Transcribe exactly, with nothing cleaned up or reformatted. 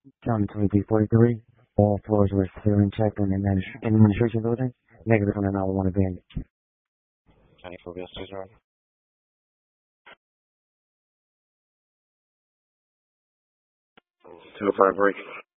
County twenty-three forty-three. All floors were clear and checked in the administ- in the administration building. Negative on the nine one one abandoned. County four bills, two zero. Two oh five break.